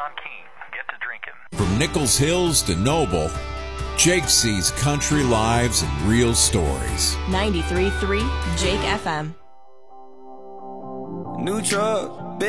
John Keene. Get to drinking. From Nichols Hills to Noble, Jake sees country lives and real stories. 93.3 Jake FM. New truck.